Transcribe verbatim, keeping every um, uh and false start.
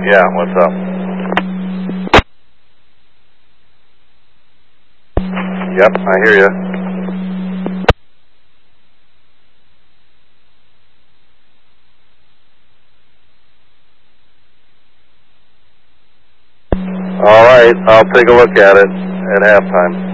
Yeah, what's up? Yep, I hear you. All right, I'll take a look at it at halftime.